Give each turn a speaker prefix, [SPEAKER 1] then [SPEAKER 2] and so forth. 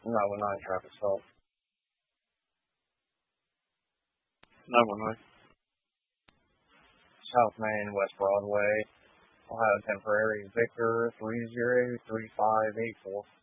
[SPEAKER 1] 919 traffic stop.
[SPEAKER 2] 911.
[SPEAKER 1] South Main, West Broadway, Ohio Temporary, Victor 303584.